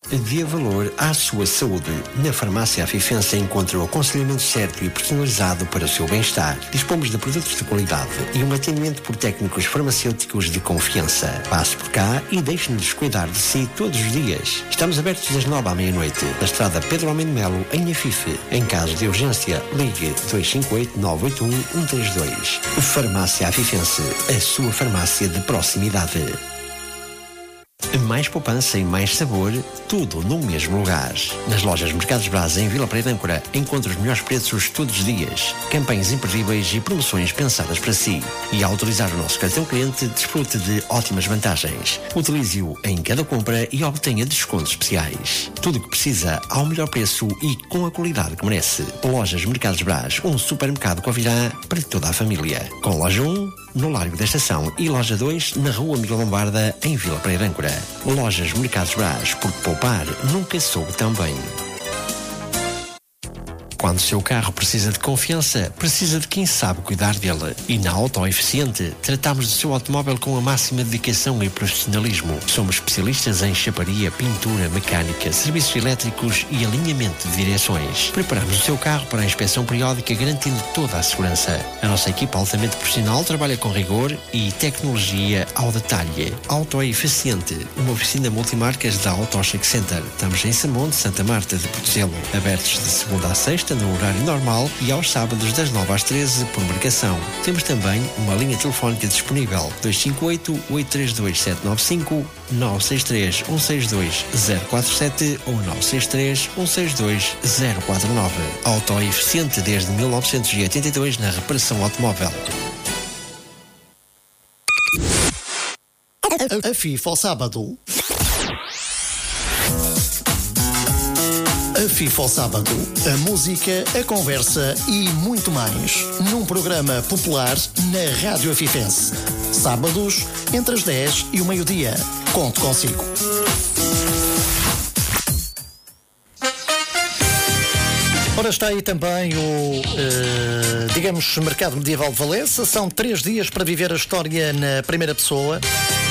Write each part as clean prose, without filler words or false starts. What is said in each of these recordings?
Dê valor à sua saúde. Na Farmácia Afifense encontra o aconselhamento certo e personalizado para o seu bem-estar. Dispomos de produtos de qualidade e um atendimento por técnicos farmacêuticos de confiança. Passe por cá e deixe-nos cuidar de si todos os dias. Estamos abertos das 9 à meia-noite, na estrada Pedro Almeida Melo, em Afife. Em caso de urgência, ligue 258-981-132. Farmácia Afifense, a sua farmácia de proximidade. Mais poupança e mais sabor, tudo no mesmo lugar. Nas lojas Mercados Brás, em Vila Pereira de Âncora, encontra os melhores preços todos os dias. Campanhas imperdíveis e promoções pensadas para si. E ao utilizar o nosso cartão cliente, desfrute de ótimas vantagens. Utilize-o em cada compra e obtenha descontos especiais. Tudo o que precisa ao melhor preço e com a qualidade que merece. Lojas Mercados Brás, um supermercado Covirá para toda a família. Com loja 1, no Largo da Estação, e loja 2, na Rua Miguel Lombarda, em Vila Pereira de Âncora. Lojas Mercados Brás, porque poupar nunca soube tão bem. Quando o seu carro precisa de confiança, precisa de quem sabe cuidar dele. E na Auto Eficiente, tratamos do seu automóvel com a máxima dedicação e profissionalismo. Somos especialistas em chaparia, pintura, mecânica, serviços elétricos e alinhamento de direções. Preparamos o seu carro para a inspeção periódica, garantindo toda a segurança. A nossa equipa altamente profissional trabalha com rigor e tecnologia ao detalhe. Auto Eficiente, uma oficina multimarcas da Auto Check Center. Estamos em Samonte, Santa Marta de Portocelo. Abertos de segunda a sexta, no horário normal, e aos sábados das 9 às 13 por marcação. Temos também uma linha telefónica disponível: 258-832-795, 963-162-047 ou 963-162-049. Auto Eficiente desde 1982 na reparação automóvel. A FIFA ao sábado. A FIFA ao sábado, a música, a conversa e muito mais, num programa popular na Rádio Afifense. Sábados, entre as 10 e o meio-dia. Conto consigo. Ora, está aí também o, digamos, Mercado Medieval de Valença. São 3 dias para viver a história na primeira pessoa.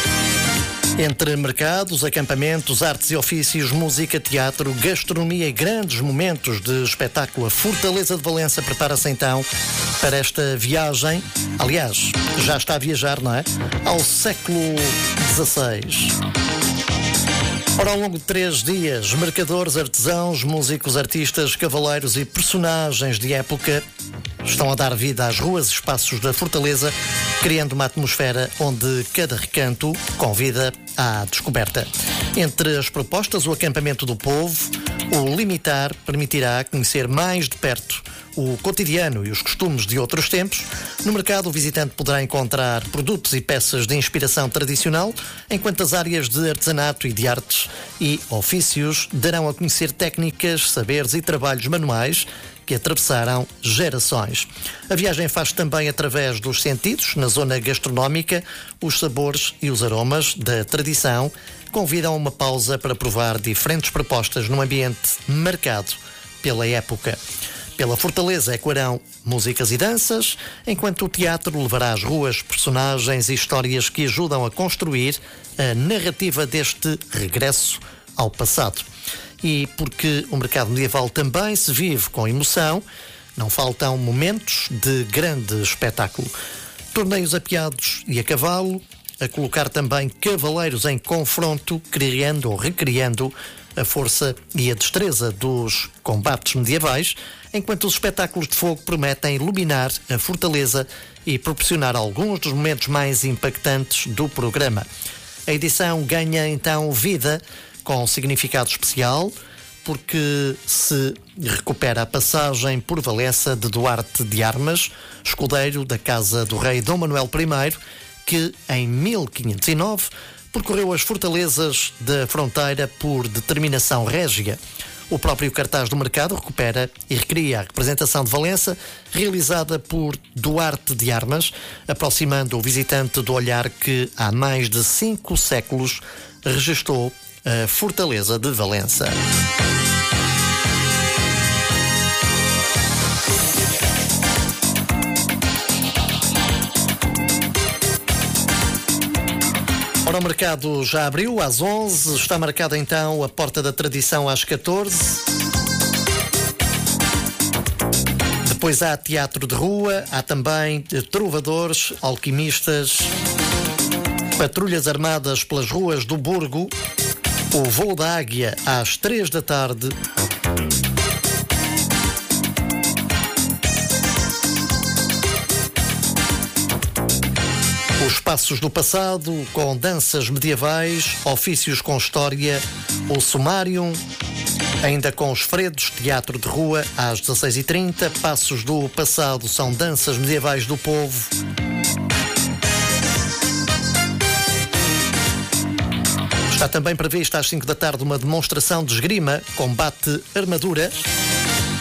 Entre mercados, acampamentos, artes e ofícios, música, teatro, gastronomia e grandes momentos de espetáculo, a Fortaleza de Valença prepara-se então para esta viagem. Aliás, já está a viajar, não é? Ao século XVI. Ora, ao longo de 3 dias, mercadores, artesãos, músicos, artistas, cavaleiros e personagens de época estão a dar vida às ruas e espaços da Fortaleza, criando uma atmosfera onde cada recanto convida à descoberta. Entre as propostas, o acampamento do povo, o Limitar permitirá conhecer mais de perto o cotidiano e os costumes de outros tempos. No mercado, o visitante poderá encontrar produtos e peças de inspiração tradicional, enquanto as áreas de artesanato e de artes e ofícios darão a conhecer técnicas, saberes e trabalhos manuais que atravessaram gerações. A viagem faz também através dos sentidos. Na zona gastronómica, os sabores e os aromas da tradição convidam a uma pausa para provar diferentes propostas num ambiente marcado pela época. Pela Fortaleza ecoarão músicas e danças, enquanto o teatro levará às ruas personagens e histórias que ajudam a construir a narrativa deste regresso ao passado. E porque o mercado medieval também se vive com emoção, não faltam momentos de grande espetáculo. Torneios apeados e a cavalo, a colocar também cavaleiros em confronto, criando ou recriando a força e a destreza dos combates medievais, enquanto os espetáculos de fogo prometem iluminar a fortaleza e proporcionar alguns dos momentos mais impactantes do programa. A edição ganha então vida com significado especial, porque se recupera a passagem por Valença de Duarte de Armas, escudeiro da casa do rei Dom Manuel I, que em 1509 percorreu as fortalezas da fronteira por determinação régia. O próprio cartaz do mercado recupera e recria a representação de Valença, realizada por Duarte de Armas, aproximando o visitante do olhar que há mais de 5 séculos registou a Fortaleza de Valença. Ora, Ora, o mercado já abriu às 11, está marcada então a Porta da Tradição às 14. Depois há teatro de rua, há também trovadores, alquimistas, patrulhas armadas pelas ruas do Burgo, o voo da Águia às 3 da tarde. Os Passos do Passado, com danças medievais, ofícios com história, o Sumário, ainda com os Fredos, teatro de rua, às 16h30. Passos do Passado são danças medievais do povo. Está também prevista às 5 da tarde uma demonstração de esgrima, combate, armadura.